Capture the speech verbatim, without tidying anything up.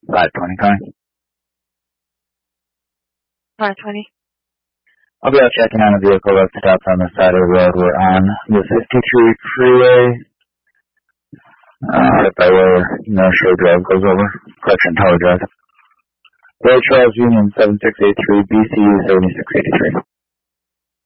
five twenty, Connie. five twenty. I'll be out checking on a vehicle that stopped on the side of the road. We're on the fifty-three freeway. Uh, right by where North Shore Drive goes over. Correction, Tower Drive. Road Charles Union seven six eight three, B C U seventy-six eighty-three.